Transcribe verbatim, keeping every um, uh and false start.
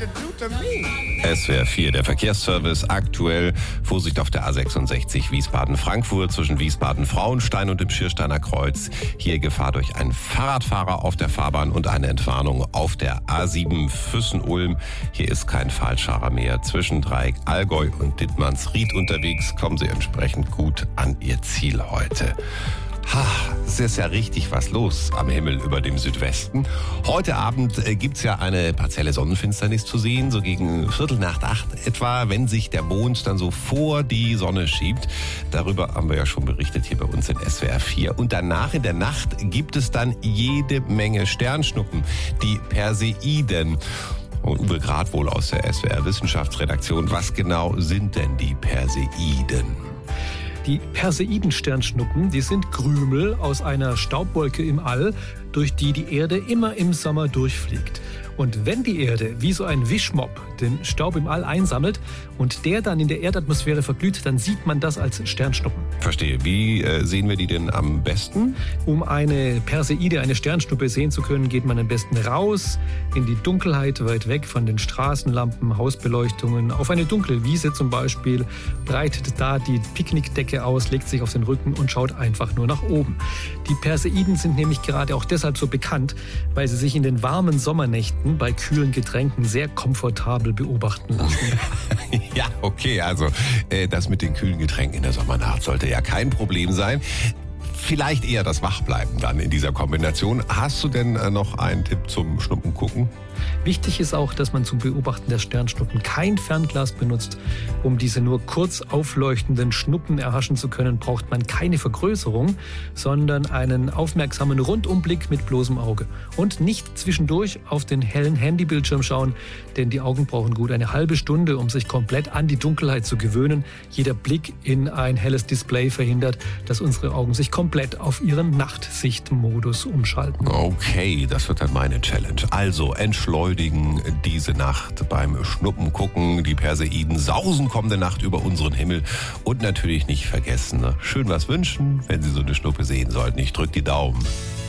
S W R vier, der Verkehrsservice. Aktuell Vorsicht auf der A sechsundsechzig Wiesbaden-Frankfurt zwischen Wiesbaden-Frauenstein und dem Schiersteiner Kreuz. Hier Gefahr durch einen Fahrradfahrer auf der Fahrbahn und eine Entwarnung auf der A sieben Füssen-Ulm. Hier ist kein Falschfahrer mehr. Zwischen Dreieck Allgäu und Dittmannsried unterwegs. Kommen Sie entsprechend gut an Ihr Ziel heute. Ha, es ist ja richtig was los am Himmel über dem Südwesten. Heute Abend äh, gibt's ja eine partielle Sonnenfinsternis zu sehen, so gegen Viertel nach acht etwa, wenn sich der Mond dann so vor die Sonne schiebt. Darüber haben wir ja schon berichtet hier bei uns in S W R vier. Und danach in der Nacht gibt es dann jede Menge Sternschnuppen, die Perseiden. Und Uwe Grad wohl aus der S W R Wissenschaftsredaktion. Was genau sind denn die Perseiden? Die Perseiden-Sternschnuppen, die sind Krümel aus einer Staubwolke im All, durch die die Erde immer im Sommer durchfliegt. Und wenn die Erde wie so ein Wischmopp den Staub im All einsammelt und der dann in der Erdatmosphäre verglüht, dann sieht man das als Sternschnuppen. Verstehe. Wie äh, sehen wir die denn am besten? Um eine Perseide, eine Sternschnuppe sehen zu können, geht man am besten raus in die Dunkelheit, weit weg von den Straßenlampen, Hausbeleuchtungen, auf eine dunkle Wiese zum Beispiel, breitet da die Picknickdecke aus, legt sich auf den Rücken und schaut einfach nur nach oben. Die Perseiden sind nämlich gerade auch deshalb so bekannt, weil sie sich in den warmen Sommernächten bei kühlen Getränken sehr komfortabel beobachten lassen. Ja, okay, also äh, das mit den kühlen Getränken in der Sommernacht sollte ja kein Problem sein. Vielleicht eher das Wachbleiben dann in dieser Kombination. Hast du denn äh, noch einen Tipp zum Schnuppengucken? Wichtig ist auch, dass man zum Beobachten der Sternschnuppen kein Fernglas benutzt. Um diese nur kurz aufleuchtenden Schnuppen erhaschen zu können, braucht man keine Vergrößerung, sondern einen aufmerksamen Rundumblick mit bloßem Auge. Und nicht zwischendurch auf den hellen Handybildschirm schauen, denn die Augen brauchen gut eine halbe Stunde, um sich komplett an die Dunkelheit zu gewöhnen. Jeder Blick in ein helles Display verhindert, dass unsere Augen sich komplett auf ihren Nachtsichtmodus umschalten. Okay, das wird dann meine Challenge. Also entschleunigen diese Nacht beim Schnuppengucken. Die Perseiden sausen kommende Nacht über unseren Himmel. Und natürlich nicht vergessen, schön was wünschen, wenn Sie so eine Schnuppe sehen sollten. Ich drücke die Daumen.